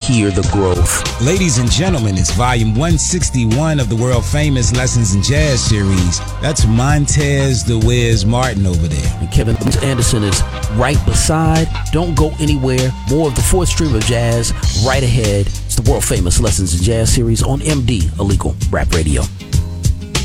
hear the growth. Ladies and gentlemen, it's volume 161 of the world famous Lessons in Jazz series. That's Montez the Wiz Martin over there. And Kevin Anderson is right beside. Don't go anywhere. More of the fourth stream of jazz right ahead. It's the world famous Lessons in Jazz series on MD Illegal Rap Radio.